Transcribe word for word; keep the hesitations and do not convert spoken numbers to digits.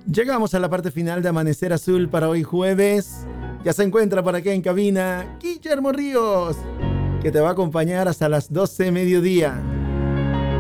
Llegamos a la parte final de Amanecer Azul para hoy jueves. Ya se encuentra por acá en cabina Guillermo Ríos, que te va a acompañar hasta las doce mediodía.